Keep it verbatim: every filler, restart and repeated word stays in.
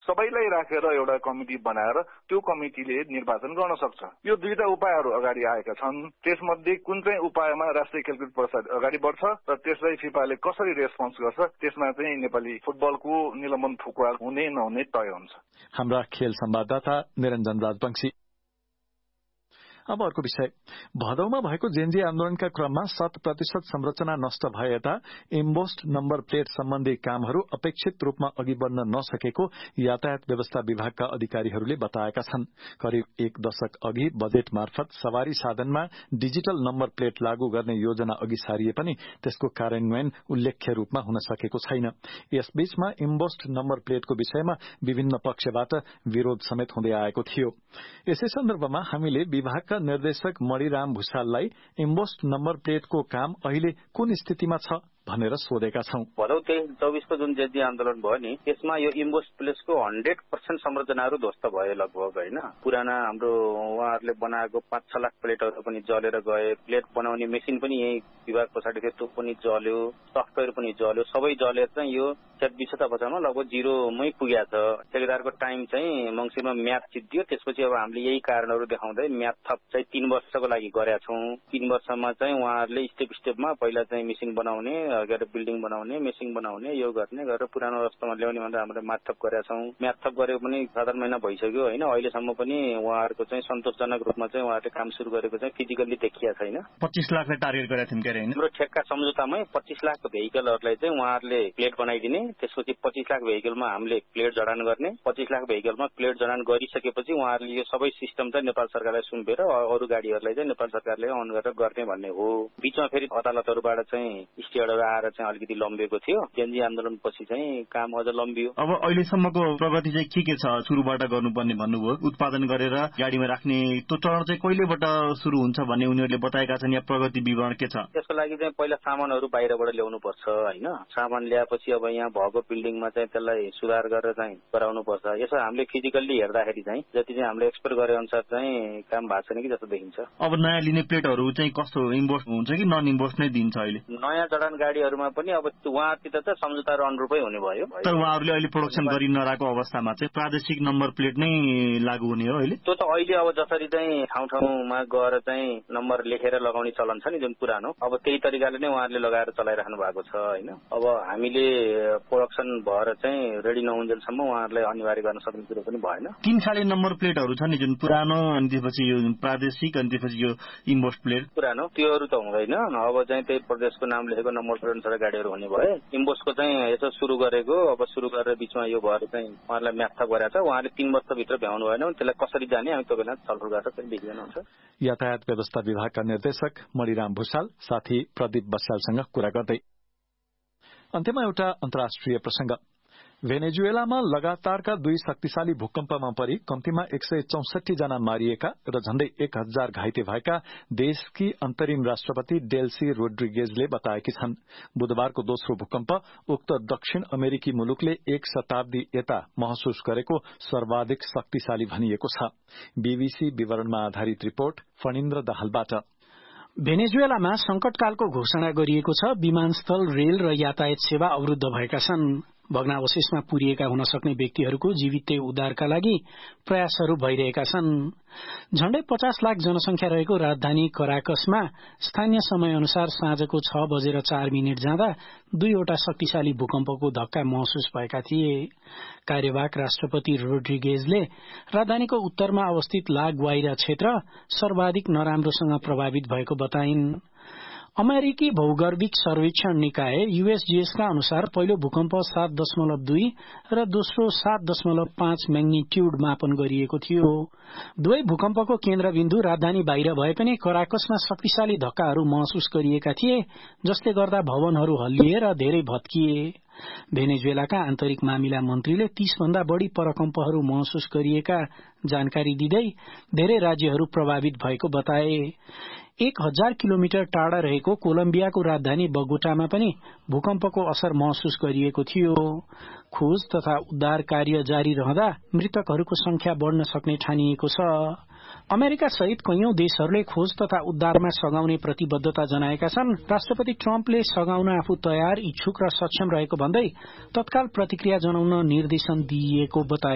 सबैलाई राखेर एउटा कमिटी बनाएर त्यो कमिटीले निर्वाचन गर्न सक्छ। यो दुईटा उपायहरू अगाडि आएका छन्। त्यसमध्ये कुन चाहिँ उपायमा राष्ट्रिय खेलकुद परिषद अगाडि बढ्छ र त्यसलाई फिफाले कसरी रेस्पोन्स गर्छ त्यसमा चाहिँ नेपाली फुटबलको निलम्बन फुकुवा हुने नहुने तय हुन्छ। हाम्रा खेल संवाददाता निरञ्जन राजवंशी। अब अर्को विषय, भदौमा भएको जेएनजी आन्दोलनका क्रममा शत प्रतिशत संरचना नष्ट भए यता एम्बोस्ड नम्बर प्लेट सम्बन्धी कामहरू अपेक्षित रूपमा अघि बढ़न नसकेको यातायात व्यवस्था विभागका अधिकारीहरूले बताएका छन्। करिब एक दशक अघि बजेट मार्फत सवारी साधनमा डिजिटल नम्बर प्लेट लागू गर्ने योजना अघि सारिए पनि त्यसको कार्यान्वयन उल्लेख्य रूपमा हुन सकेको छैन। यसबीचमा एम्बोस्ड नम्बर प्लेटको विषयमा विभिन्न पक्षबाट विरोध समेत हुँदै आएको थियो। यसै सन्दर्भमा हामीले विभागका निर्देशक मणिराम भुसाललाई एम्बोस्ड नम्बर प्लेटको काम अहिले कुन स्थितिमा छ भनेर सोधेका छौं। भदौ तेइस चौबिसको जुन जेएनजी आन्दोलन भयो नि त्यसमा यो एम्बोस्ड प्लेटको हन्ड्रेड पर्सेन्ट संरचनाहरू ध्वस्त भयो लगभग होइन। पुराना हाम्रो उहाँहरूले बनाएको पाँच छ लाख प्लेटहरू पनि जलेर गए। प्लेट बनाउने मेसिन पनि यही विभाग पछाडि थियो, त्यो पनि जल्यो, सफ्टवेयर पनि जल्यो, सबै जलेर चाहिँ यो विशेषता बचाउन लगभग जिरोमै पुगेको छ। ठेकेदारको टाइम चाहिँ मङ्सिरमा म्याद चिद्दियो। त्यसपछि अब हामीले यही कारणहरू देखाउँदै म्याद थप चाहिँ तीन वर्षको लागि गरेका छौँ। तीन वर्षमा चाहिँ उहाँहरूले स्टेप स्टेपमा पहिला चाहिँ मेसिन बनाउने, बिल्डिङ बनाउने, मेसिन बनाउने, यो गर्ने गरेर पुरानो अवस्थामा ल्याउने भनेर हामीले म्याथप गरेका छौँ। म्याथप गरेको पनि सात आठ महिना भइसक्यो होइन। अहिलेसम्म पनि उहाँहरूको चाहिँ सन्तोषजनक रूपमा चाहिँ उहाँहरूले काम सुरु गरेको चाहिँ फिजिकल्ली देखिया छैन। पच्चीस लाखलाई टार्गेट गरेका थियौँ क्यारे होइन। हाम्रो ठेक्का सम्झौतामै पच्चीस लाख भेहिकलहरूलाई चाहिँ उहाँहरूले प्लेट बनाइदिने, त्यसपछि पच्चीस लाख भेहिकलमा हामीले प्लेट जडान गर्ने, पच्चीस लाख भेहिकलमा प्लेट जडान गरिसकेपछि उहाँहरूले यो सबै सिस्टम चाहिँ नेपाल सरकारलाई सुम्पेर अरू गाडीहरूलाई चाहिँ नेपाल सरकारले अन गरेर गर्ने भन्ने हो। बिचमा फेरि अदालतहरूबाट चाहिँ स्टेहरू आएर चाहिँ अलिकति लम्बिएको थियो। जेएनजी आन्दोलन पछि चाहिँ काम अझ लम्बियो। अब अहिलेसम्मको प्रगति चाहिँ के के छ? सुरुबाट गर्नुपर्ने भन्नुभयो, उत्पादन गरेर गाडीमा राख्ने त्यो चरण चाहिँ कहिलेबाट सुरु हुन्छ भन्ने उनीहरूले बताएका छन् या प्रगति विवरण के छ? त्यसको लागि चाहिँ पहिला सामानहरू बाहिरबाट ल्याउनु पर्छ होइन। सामान ल्याएपछि अब यहाँ भएको बिल्डिङमा चाहिँ त्यसलाई सुधार गरेर चाहिँ गराउनु पर्छ। यसो हामीले फिजिकल्ली हेर्दाखेरि चाहिँ जति चाहिँ हामीले एक्सपेक्ट गरे अनुसार चाहिँ काम भएको छैन कि जस्तो देखिन्छ। अब नयाँ लिने प्लेटहरू चाहिँ कस्तो इम्बोस्ड हुन्छ कि नन इम्बोस्ड नै दिन्छ अहिले? नयाँ जडान गाडीहरूमा पनि अब उहाँतिर त सम्झौताहरू अनुरूपै हुने भयो। तर उहाँहरूले अहिले प्रोडक्सन गरि नरहेको अवस्थामा चाहिँ प्रादेशिक नम्बर प्लेट नै लागू हुने हो अहिले? त्यो त अहिले अब जसरी चाहिँ ठाउँ ठाउँमा गएर चाहिँ नम्बर लेखेर लगाउने चलन छ नि जुन पुरानो, अब त्यही तरिकाले नै उहाँहरूले लगाएर चलाइराख्नु भएको छ होइन। अब हामीले प्रोडक्सन भएर चाहिँ रेडी नहुन्जेलसम्म उहाँहरूलाई अनिवार्य गर्न सक्ने कुरो पनि भएन। तीन खाले नम्बर प्लेटहरू छ नि जुन पुरानो अनि त्यसपछि यो प्रादेशिक अनि त्यसपछि यो इम्बोस्ड प्लेट। पुरानो त्योहरू त हुँदैन। अब चाहिँ त्यही प्रदेशको नाम लेखेको नम्बर प्लेट अनुसार गाडीहरू हुने भए इम्बोस्डको चाहिँ यसो सुरु गरेको, अब सुरु गरेर बिचमा यो भएर चाहिँ उहाँहरूलाई म्याथप गरेको छ। उहाँले तीन वर्षभित्र भ्याउनु भएन भने त्यसलाई कसरी जाने हामी तपाईँलाई छलफल गरेर चाहिँ देखिँदैन हुन्छ। यातायात व्यवस्था विभागका निर्देशक मणिराम भुसाल साथी प्रदीप बस्यालसँग कुरा गर्दै। अन्त्यमा एउटा अन्तर्राष्ट्रिय प्रसंग। भेनेजुएलामा लगातारका दुई शक्तिशाली भूकम्पमा परि कम्तीमा एक सय चौसठी जना मारिएका र झण्डै एक हजार घाइते भएका देशकी अन्तरिम राष्ट्रपति डेल्सी रोड्रिगेजले बताएकी छन्। बुधबारको दोस्रो भूकम्प उक्त दक्षिण अमेरिकी मुलुकले एक शताब्दी यता महसुस गरेको सर्वाधिक शक्तिशाली भनिएको छ। बीबीसी विवरणमा आधारित रिपोर्ट फणिन्द्र दाहालबाट। भेनेजुएलामा संकटकालको घोषणा गरिएको छ। विमानस्थल, रेल र यातायात सेवा अवरुद्ध भएका छन्। भग्नावशेषमा पुरिएका हुन सक्ने व्यक्तिहरूको जीवित उद्धारका लागि प्रयासहरू भइरहेका छन्। झण्डै पचास लाख जनसंख्या रहेको राजधानी कराकसमा स्थानीय समय अनुसार साँझको छ बजेर चार मिनट जाँदा दुईवटा शक्तिशाली भूकम्पको धक्का महसुस भएका थिए। कार्यवाहक राष्ट्रपति रोड्रिगेजले राजधानीको उत्तरमा अवस्थित ला ग्वाइरा क्षेत्र सर्वाधिक नराम्रोसँग प्रभावित भएको बताइन्। अमेरिकी भौगर्भिक सर्वेक्षण निकाय यूएसजीएसका अनुसार पहिलो भूकम्प सात दशमलव दुई र दोस्रो सात दशमलव पाँच मैग्निट्यूड मापन गरिएको थियो। दुवै भूकम्पको केन्द्रबिन्दु राजधानी बाहिर भए पनि कराकसमा शक्तिशाली धक्काहरू महसुस गरिएका थिए, जसले गर्दा भवनहरू हल्लिए र धेरै भत्किए। भेनेजुएलाका आन्तरिक मामिला मन्त्रीले तीस भन्दा बढ़ी परकम्पहरू महसुस गरिएका जानकारी दिँदै धेरै राज्यहरू प्रभावित भएको बताए। एक हजार किलोमिटर टाढा रहेको कोलम्बियाको राजधानी बगोटामा पनि भूकम्पको असर महसुस गरिएको थियो। खोज तथा उद्धार कार्य जारी रहँदा मृतकहरूको संख्या बढ़न सक्ने ठानिएको छ। अमेरिका सहित कैयौं देशहरूले खोज तथा उद्धारमा सघाउने प्रतिबद्धता जनाएका छन्। राष्ट्रपति ट्रम्पले सघाउन आफू तयार, इच्छुक र सक्षम रहेको भन्दै तत्काल प्रतिक्रिया जनाउन निर्देशन दिइएको बताए।